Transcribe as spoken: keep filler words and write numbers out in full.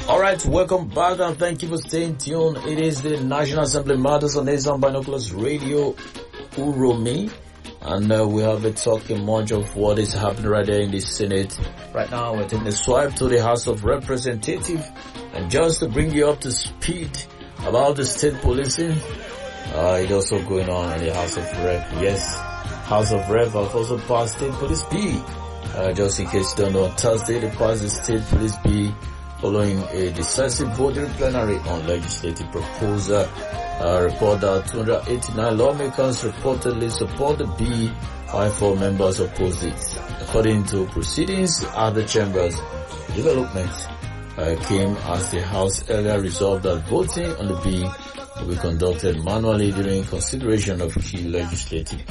All right, welcome back and thank you for staying tuned. It is the National Assembly Matters on Asian Binoculars Radio, Uromi, and uh, we have a talking much of what is happening right there in the Senate. Right now, we're taking a swipe to the House of Representatives, and just to bring you up to speed about the state policing, uh, it's also going on in the House of Rep. Yes, House of Rep have also passed State Police B. Uh, just in case you don't know, on Thursday they passed the State Police B following a decisive vote in plenary on legislative proposal. Uh, report that two hundred eighty-nine lawmakers reportedly support the bill, while four members opposed it. According to proceedings at the chambers, developments uh, came as the House earlier resolved that voting on the bill will be conducted manually during consideration of key legislative